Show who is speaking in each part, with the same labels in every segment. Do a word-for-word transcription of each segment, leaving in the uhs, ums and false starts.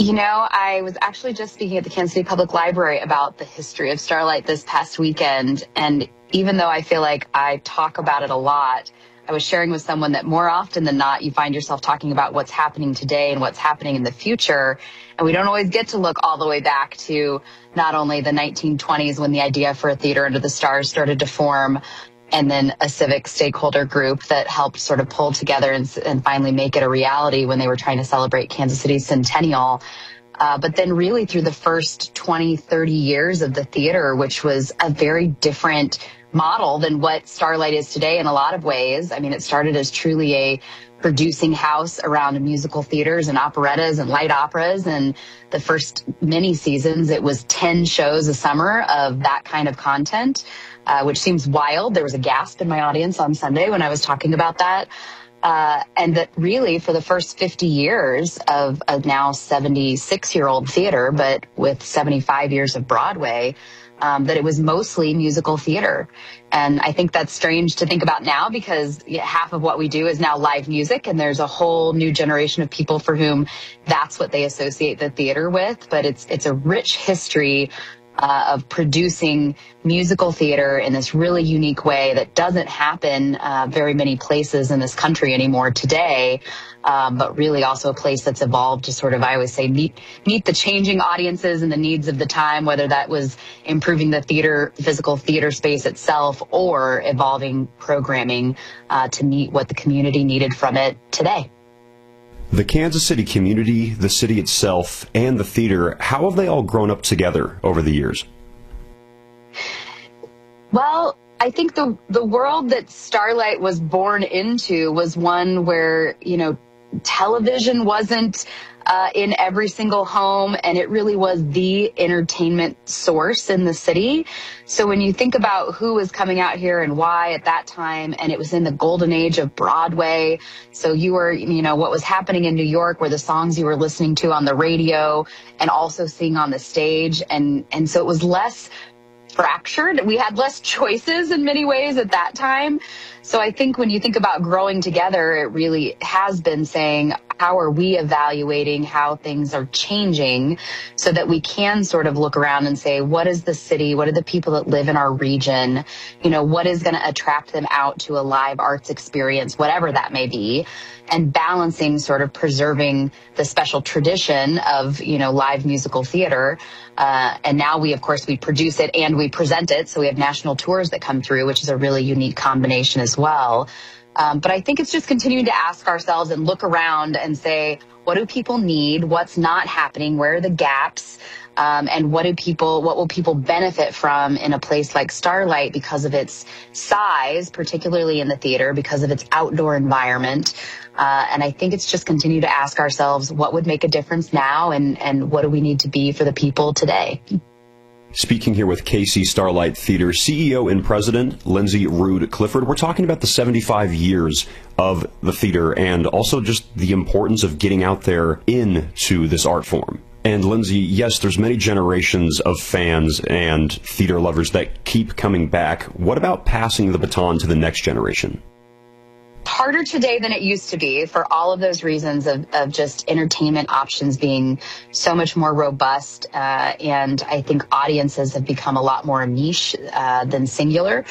Speaker 1: You know, I was actually just speaking at the Kansas City Public Library about the history of Starlight this past weekend. And even though I feel like I talk about it a lot, I was sharing with someone that more often than not, you find yourself talking about what's happening today and what's happening in the future. And we don't always get to look all the way back to not only the nineteen twenties when the idea for a theater under the stars started to form, and then a civic stakeholder group that helped sort of pull together and, and finally make it a reality when they were trying to celebrate Kansas City's centennial. Uh, but then really through the first twenty, thirty years of the theater, which was a very different model than what Starlight is today in a lot of ways. I mean, it started as truly a producing house around musical theaters and operettas and light operas. And the first many seasons, it was ten shows a summer of that kind of content, uh, which seems wild. There was a gasp in my audience on Sunday when I was talking about that. Uh, and that really for the first fifty years of a now seventy-six-year-old theater, but with seventy-five years of Broadway, um, that it was mostly musical theater. And I think that's strange to think about now because half of what we do is now live music, and there's a whole new generation of people for whom that's what they associate the theater with. But it's it's a rich history Uh, of producing musical theater in this really unique way that doesn't happen uh, very many places in this country anymore today, um, but really also a place that's evolved to sort of, I always say, meet meet the changing audiences and the needs of the time, whether that was improving the theater, physical theater space itself, or evolving programming uh, to meet what the community needed from it today.
Speaker 2: The Kansas City community, the city itself, and the theater, how have they all grown up together over the years?
Speaker 1: Well, I think the the world that Starlight was born into was one where, you know, television wasn't uh, in every single home, and it really was the entertainment source in the city. So when you think about who was coming out here and why at that time, and it was in the golden age of Broadway. So you were, you know, what was happening in New York were the songs you were listening to on the radio and also seeing on the stage. And, and so it was less fractured. We had less choices in many ways at that time. So I think when you think about growing together, it really has been saying, how are we evaluating how things are changing so that we can sort of look around and say, what is the city? What are the people that live in our region? You know, what is going to attract them out to a live arts experience, whatever that may be, and balancing sort of preserving the special tradition of, you know, live musical theater. Uh, and now we, of course, we produce it and we present it. So we have national tours that come through, which is a really unique combination as well. Um, but I think it's just continuing to ask ourselves and look around and say, what do people need? What's not happening? Where are the gaps? Um, and what do people, what will people benefit from in a place like Starlight because of its size, particularly in the theater, because of its outdoor environment? Uh, and I think it's just continue to ask ourselves, what would make a difference now, and, and what do we need to be for the people today?
Speaker 2: Speaking here with K C Starlight Theater C E O and President Lindsay Rude Clifford, we're talking about the seventy-five years of the theater and also just the importance of getting out there into this art form. And Lindsay, yes, there's many generations of fans and theater lovers that keep coming back. What about passing the baton to the next generation?
Speaker 1: Harder today than it used to be for all of those reasons of, of just entertainment options being so much more robust. Uh, and I think audiences have become a lot more niche uh, than singular.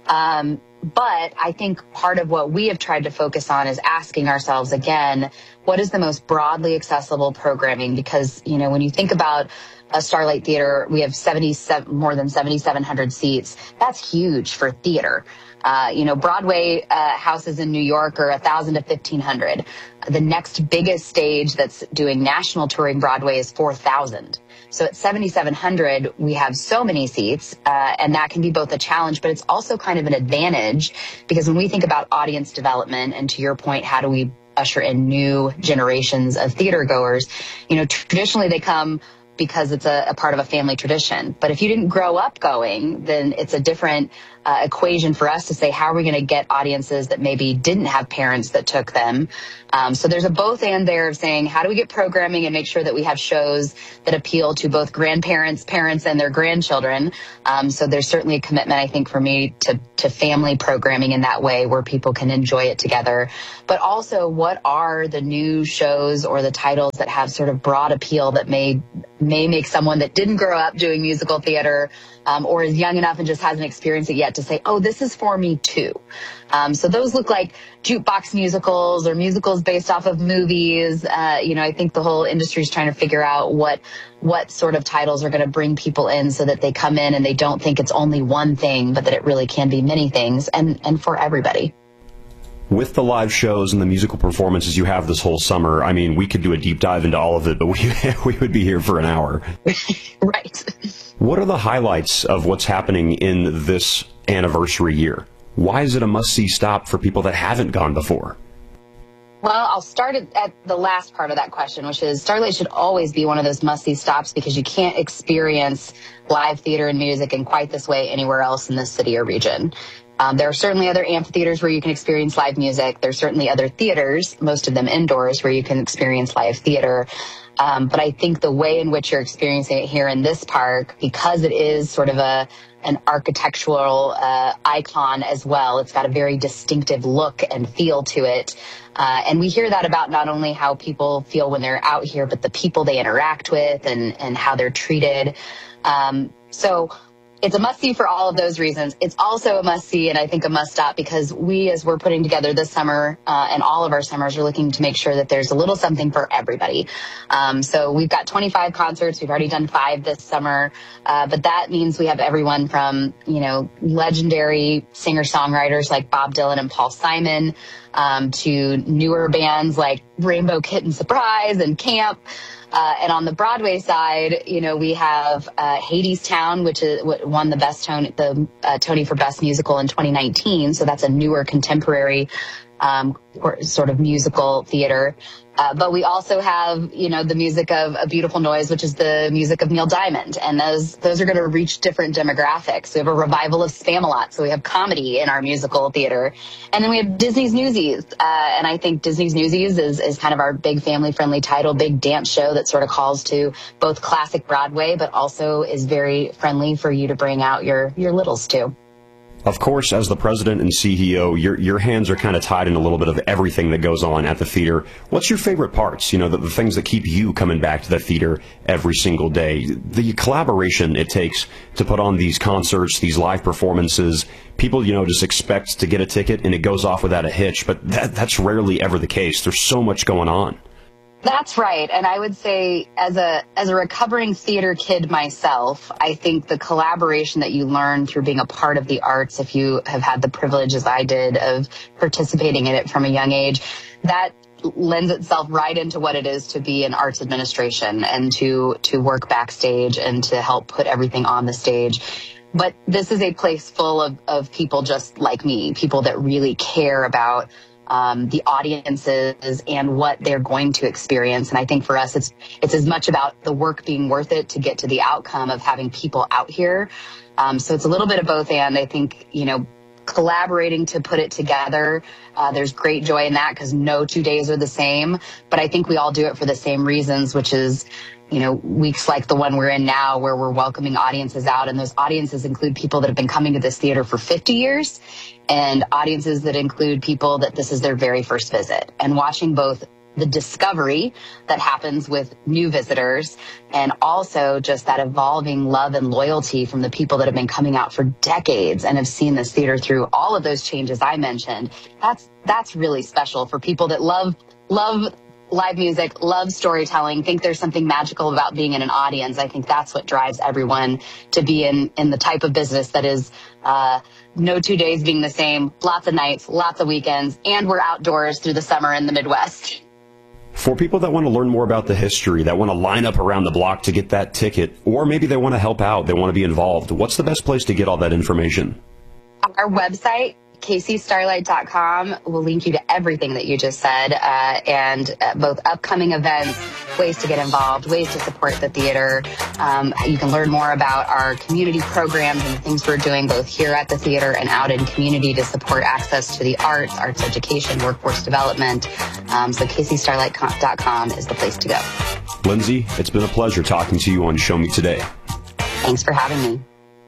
Speaker 1: Um, but I think part of what we have tried to focus on is asking ourselves again, what is the most broadly accessible programming? Because, you know, when you think about a Starlight Theater, we have seventy-seven, more than seventy-seven hundred seats. That's huge for theater. Uh, you know, Broadway uh, houses in New York are one thousand to fifteen hundred. The next biggest stage that's doing national touring Broadway is four thousand. So at seventy-seven hundred, we have so many seats, uh, and that can be both a challenge, but it's also kind of an advantage, because when we think about audience development, and to your point, how do we usher in new generations of theater goers, you know, traditionally they come because it's a, a part of a family tradition. But if you didn't grow up going, then it's a different uh, equation for us to say, how are we going to get audiences that maybe didn't have parents that took them? Um, so there's a both and there of saying, how do we get programming and make sure that we have shows that appeal to both grandparents, parents, and their grandchildren? Um, so there's certainly a commitment, I think, for me to, to family programming in that way where people can enjoy it together. But also, what are the new shows or the titles that have sort of broad appeal that may may make someone that didn't grow up doing musical theater um, or is young enough and just hasn't experienced it yet to say, oh, this is for me too. Um, so those look like jukebox musicals or musicals based off of movies. Uh, you know, I think the whole industry is trying to figure out what what sort of titles are going to bring people in so that they come in and they don't think it's only one thing, but that it really can be many things and, and for everybody.
Speaker 2: With the live shows and the musical performances you have this whole summer, I mean, we could do a deep dive into all of it, but we we would be here for an hour.
Speaker 1: Right.
Speaker 2: What are the highlights of what's happening in this anniversary year? Why is it a must-see stop for people that haven't gone before?
Speaker 1: Well, I'll start at the last part of that question, which is Starlight should always be one of those must-see stops because you can't experience live theater and music in quite this way anywhere else in this city or region. Um, there are certainly other amphitheaters where you can experience live music. There's certainly other theaters, most of them indoors, where you can experience live theater. Um, but I think the way in which you're experiencing it here in this park, because it is sort of a an architectural uh, icon as well, it's got a very distinctive look and feel to it. Uh, and we hear that about not only how people feel when they're out here, but the people they interact with and, and how they're treated. Um, so it's a must-see for all of those reasons. It's also a must-see and I think a must-stop because we, as we're putting together this summer uh, and all of our summers, are looking to make sure that there's a little something for everybody. Um, so we've got twenty-five concerts. We've already done five this summer. Uh, but that means we have everyone from, you know, legendary singer-songwriters like Bob Dylan and Paul Simon um, to newer bands like Rainbow Kitten Surprise and Camp. Uh, and on the Broadway side, you know, we have uh, Hadestown, which is what won the best Tony, the uh, Tony for Best Musical in twenty nineteen. So that's a newer contemporary um, or sort of musical theater. Uh, but we also have, you know, the music of A Beautiful Noise, which is the music of Neil Diamond. And those those are going to reach different demographics. We have a revival of Spamalot. So we have comedy in our musical theater. And then we have Disney's Newsies. Uh, and I think Disney's Newsies is, is kind of our big family-friendly title, big dance show that sort of calls to both classic Broadway, but also is very friendly for you to bring out your, your littles to.
Speaker 2: Of course, as the president and C E O, your your hands are kind of tied in a little bit of everything that goes on at the theater. What's your favorite parts? You know, the, the things that keep you coming back to the theater every single day. The collaboration it takes to put on these concerts, these live performances. People, you know, just expect to get a ticket and it goes off without a hitch, but that that's rarely ever the case. There's so much going on.
Speaker 1: That's right. And I would say as a as a recovering theater kid myself, I think the collaboration that you learn through being a part of the arts, if you have had the privilege as I did of participating in it from a young age, that lends itself right into what it is to be in arts administration and to to work backstage and to help put everything on the stage. But this is a place full of, of people just like me, people that really care about Um, the audiences and what they're going to experience. And I think for us, it's it's as much about the work being worth it to get to the outcome of having people out here. Um, so it's a little bit of both. And I think, you know, collaborating to put it together, uh, there's great joy in that because no two days are the same. But I think we all do it for the same reasons, which is, you know, weeks like the one we're in now where we're welcoming audiences out. And those audiences include people that have been coming to this theater for fifty years and audiences that include people that this is their very first visit. And watching both the discovery that happens with new visitors and also just that evolving love and loyalty from the people that have been coming out for decades and have seen this theater through all of those changes I mentioned. That's that's really special for people that love love live music, love storytelling, think there's something magical about being in an audience. I think that's what drives everyone to be in, in the type of business that is uh, no two days being the same, lots of nights, lots of weekends, and we're outdoors through the summer in the Midwest.
Speaker 2: For people that want to learn more about the history, that want to line up around the block to get that ticket, or maybe they want to help out, they want to be involved, what's the best place to get all that information?
Speaker 1: Our website, Casey Starlight dot com will link you to everything that you just said, uh, and uh, both upcoming events, ways to get involved, ways to support the theater. Um, you can learn more about our community programs and the things we're doing both here at the theater and out in community to support access to the arts, arts education, workforce development. Um, so Casey Starlight dot com is the place to go.
Speaker 2: Lindsay, it's been a pleasure talking to you on Show Me Today.
Speaker 1: Thanks for having me.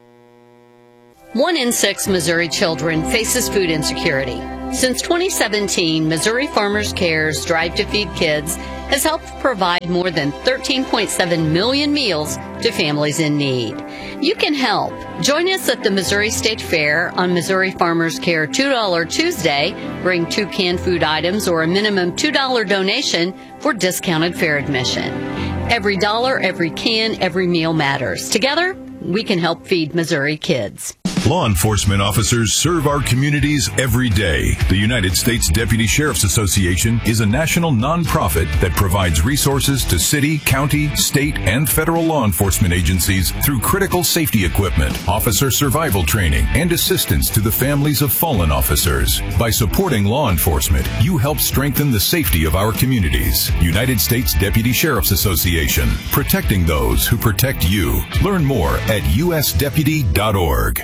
Speaker 3: One in six Missouri children faces food insecurity. Since twenty seventeen, Missouri Farmers Care's Drive to Feed Kids has helped provide more than thirteen point seven million meals to families in need. You can help. Join us at the Missouri State Fair on Missouri Farmers Care two dollar Tuesday. Bring two canned food items or a minimum two dollar donation for discounted fair admission. Every dollar, every can, every meal matters. Together, we can help feed Missouri kids.
Speaker 4: Law enforcement officers serve our communities every day. The United States Deputy Sheriff's Association is a national nonprofit that provides resources to city, county, state, and federal law enforcement agencies through critical safety equipment, officer survival training, and assistance to the families of fallen officers. By supporting law enforcement, you help strengthen the safety of our communities. United States Deputy Sheriff's Association, protecting those who protect you. Learn more at u s deputy dot org.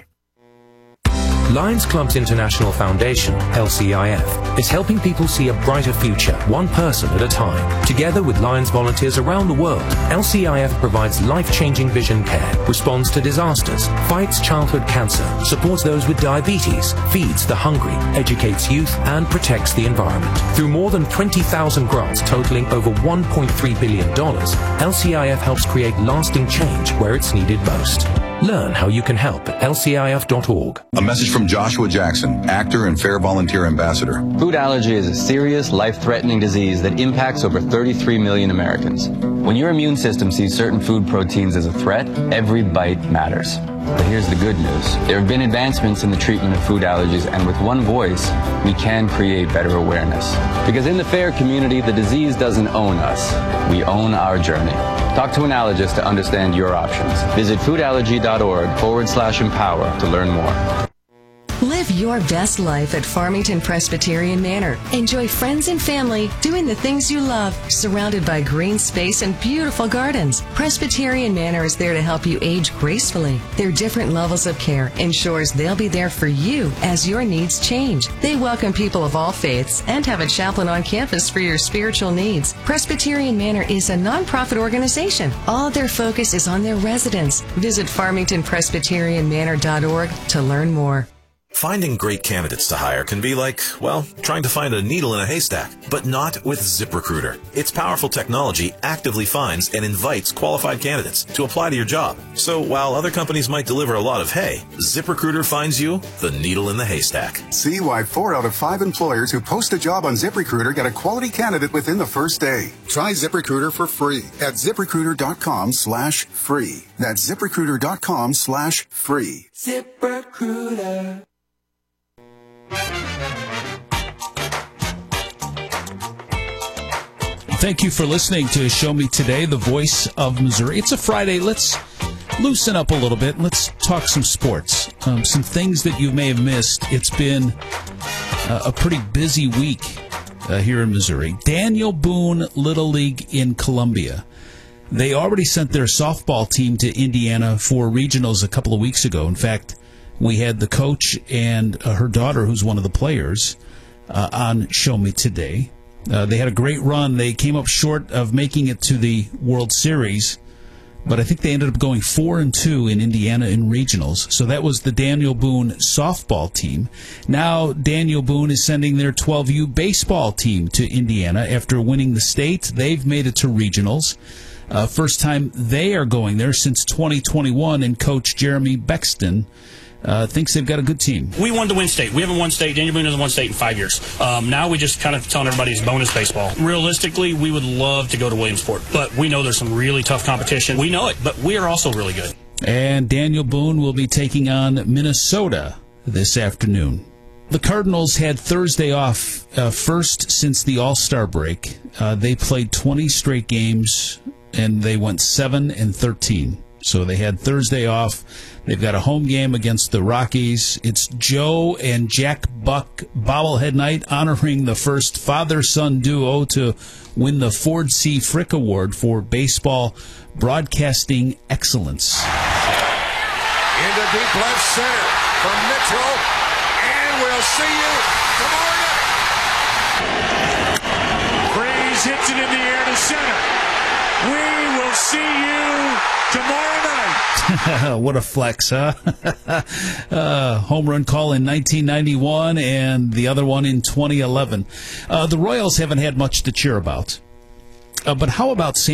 Speaker 5: Lions Clubs International Foundation, L C I F, is helping people see a brighter future, one person at a time. Together with Lions volunteers around the world, L C I F provides life-changing vision care, responds to disasters, fights childhood cancer, supports those with diabetes, feeds the hungry, educates youth, and protects the environment. Through more than twenty thousand grants totaling over one point three billion dollars, L C I F helps create lasting change where it's needed most. Learn how you can help at L C I F dot org.
Speaker 6: A message from Joshua Jackson, actor and Fair Volunteer Ambassador.
Speaker 7: Food allergy is a serious, life-threatening disease that impacts over thirty-three million Americans. When your immune system sees certain food proteins as a threat, every bite matters. But here's the good news. There have been advancements in the treatment of food allergies, and with one voice, we can create better awareness. Because in the FAIR community, the disease doesn't own us. We own our journey. Talk to an allergist to understand your options. Visit foodallergy.org forward slash empower to learn more.
Speaker 8: Live your best life at Farmington Presbyterian Manor. Enjoy friends and family doing the things you love, surrounded by green space and beautiful gardens. Presbyterian Manor is there to help you age gracefully. Their different levels of care ensures they'll be there for you as your needs change. They welcome people of all faiths and have a chaplain on campus for your spiritual needs. Presbyterian Manor is a nonprofit organization. All their focus is on their residents. Visit farmington presbyterian manor dot org to learn more.
Speaker 9: Finding great candidates to hire can be like, well, trying to find a needle in a haystack, but not with ZipRecruiter. Its powerful technology actively finds and invites qualified candidates to apply to your job. So while other companies might deliver a lot of hay, ZipRecruiter finds you the needle in the haystack.
Speaker 10: See why four out of five employers who post a job on ZipRecruiter get a quality candidate within the first day. Try ZipRecruiter for free at ZipRecruiter.com slash free. That's ZipRecruiter.com slash free.
Speaker 11: ZipRecruiter. Thank you for listening to Show Me Today, the voice of Missouri. It's a Friday. Let's loosen up a little bit. Let's talk some sports, um, some things that you may have missed. It's been uh, a pretty busy week uh, here in Missouri. Daniel Boone Little League in Columbia. They already sent their softball team to Indiana for regionals a couple of weeks ago. In fact, we had the coach and uh, her daughter, who's one of the players, uh, on Show Me Today. Uh, they had a great run. They came up short of making it to the World Series, but I think they ended up going four and two in Indiana in regionals. So that was the Daniel Boone softball team. Now Daniel Boone is sending their twelve U baseball team to Indiana after winning the state. They've made it to regionals. Uh, first time they are going there since twenty twenty-one, and Coach Jeremy Bexton Uh, thinks they've got a good team.
Speaker 12: We wanted to win state. We haven't won state. Daniel Boone hasn't won state in five years. Um, now we just kind of telling everybody it's bonus baseball. Realistically, we would love to go to Williamsport, but we know there's some really tough competition. We know it, but we are also really good.
Speaker 11: And Daniel Boone will be taking on Minnesota this afternoon. The Cardinals had Thursday off, uh, first since the All-Star break. Uh, they played twenty straight games, and they went seven and thirteen. So they had Thursday off. They've got a home game against the Rockies. It's Joe and Jack Buck bobblehead night, honoring the first father-son duo to win the Ford C. Frick Award for baseball broadcasting excellence.
Speaker 13: Into deep left center from Mitchell, and we'll see you tomorrow night. Freeze hits it in the air to center. We will see you tomorrow night.
Speaker 11: What a flex, huh? uh, home run call in nineteen ninety-one and the other one in twenty eleven. Uh, the Royals haven't had much to cheer about. Uh, but how about Saint